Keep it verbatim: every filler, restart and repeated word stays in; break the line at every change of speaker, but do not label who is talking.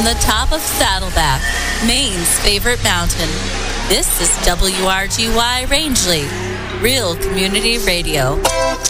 from the top of Saddleback, Maine's favorite mountain. This is W R G Y Rangeley, Real Community Radio.